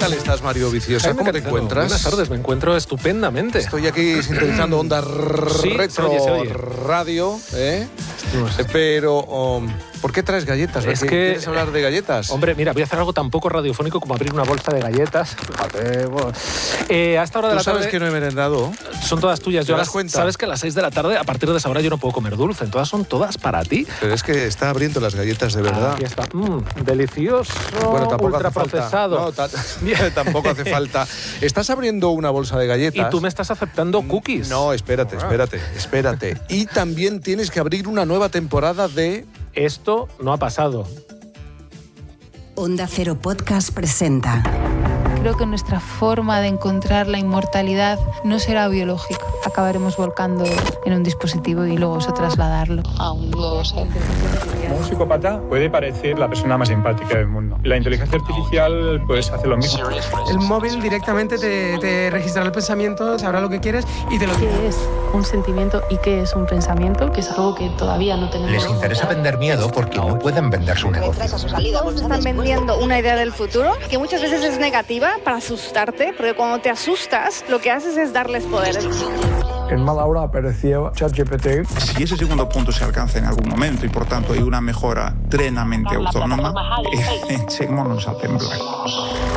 tal estás, Mario Viciosa? Jaime ¿Cómo te Cancelo, encuentras? Buenas tardes, me encuentro estupendamente. Estoy aquí sintonizando Onda Retro se oye. Radio, ¿eh? No sé. Pero, ¿por qué traes galletas? Es que- ¿Quieres hablar de galletas? Hombre, mira, voy a hacer algo tan poco radiofónico como abrir una bolsa de galletas. Fíjate, bueno. A esta hora de ¿Tú la sabes tarde que no he merendado? son todas tuyas. ¿Te das cuenta? Sabes que a las 6 de la tarde, a partir de esa hora, yo no puedo comer dulce. Todas son todas para ti. Pero es que está abriendo las galletas de verdad. Aquí está. Delicioso. Bueno, tampoco hace falta. Ultraprocesado. No, tampoco hace falta. Estás abriendo una bolsa de galletas. Y tú me estás aceptando cookies. No, espérate. Y también tienes que abrir una nueva temporada de... Esto no ha pasado. Onda Cero Podcast presenta. Creo que nuestra forma de encontrar la inmortalidad no será biológica. Acabaremos volcando en un dispositivo y luego eso trasladarlo a un globo. Un psicópata puede parecer la persona más empática del mundo. La inteligencia artificial pues hace lo mismo. El móvil directamente te registrará el pensamiento, sabrá lo que quieres y te lo dice. ¿Qué es un sentimiento y qué es un pensamiento? Que es algo que todavía no tenemos. Les interesa vender miedo porque no pueden vender su negocio. Todos están vendiendo una idea del futuro que muchas veces es negativa para asustarte, porque cuando te asustas lo que haces es darles poder. En mala hora apareció ChatGPT. Si ese segundo punto se alcanza en algún momento y por tanto hay una mejora plenamente autónoma, echémonos a temblar.